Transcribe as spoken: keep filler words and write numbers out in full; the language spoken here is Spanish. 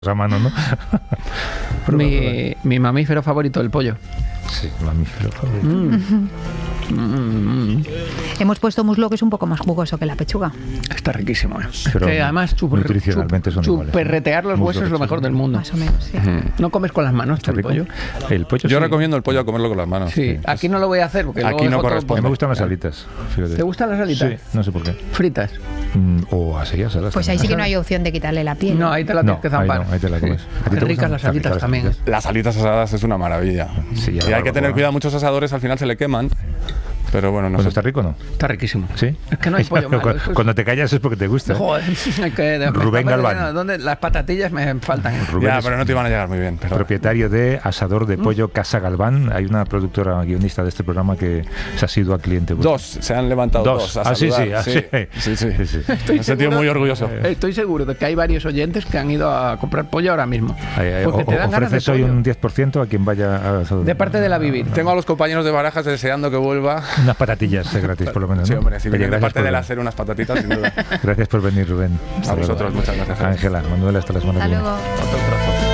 a mano, ¿no? mi, mi mamífero favorito, el pollo. Sí, mamífero favorito. Mm. Mm, mm. Hemos puesto muslo, que es un poco más jugoso que la pechuga. Está riquísimo. ¿eh? Pero que además chup, nutricionalmente son iguales, chuperretear los muslo, huesos es lo pechuga. mejor del mundo. Más o menos, sí. No comes con las manos ¿Está el rico? pollo. El pollo Yo sí. recomiendo el pollo a comerlo con las manos. Sí, Sí. aquí no lo voy a hacer porque Aquí luego no dejo todo- corresponde. A mí me gustan las alitas, fíjate. ¿Te gustan las alitas? Sí, no sé por qué. Fritas. Mm, o así, asadas. Pues ahí sí que no hay opción de quitarle la piel. No, ahí te la No, tienes que ahí zampar. no, ahí te la comes. ¿A ti Qué te ricas gustan? las Están alitas ricas también. las ¿eh? Las alitas asadas es una maravilla. Sí, ya y hay algo, que tener ¿no? cuidado, muchos asadores al final se le queman. Pero bueno, no Pues sé. está rico, ¿o no? Está riquísimo. ¿Sí? Es que no hay pollo malo. Cuando, eso es- cuando te callas es porque te gusta. ¿eh? Joder, hay que, me Rubén está Galván. pareciendo- ¿Dónde? Las patatillas me faltan. Rubén Ya, es pero no te iban a llegar muy bien. Pero... propietario de Asador de Pollo Casa Galván. Hay una productora guionista de este programa que se ha sido a cliente. vuestro. Dos, se han levantado dos. Dos. a Ah, sí, sí, saludar. ah, sí, sí. sí, sí. Sí, sí. Estoy Me he sentido seguro- muy orgulloso. Estoy seguro de que hay varios oyentes que han ido a comprar pollo ahora mismo. Ahí, ahí, Porque o- te dan ganas de ofreces hoy pollo. un diez por ciento a quien vaya a Asador. De parte de la Vivir. Tengo a los compañeros de Barajas deseando que vuelva. Unas patatillas eh, gratis, por lo menos. Sí, ¿no? hombre, si Oye, viene de gracias parte por de la venir. SER unas patatitas, sin duda. Gracias por venir, Rubén. A vosotros, muchas gracias. Ángela, Manuel, hasta la semana Hasta que viene. luego. Otro trozo.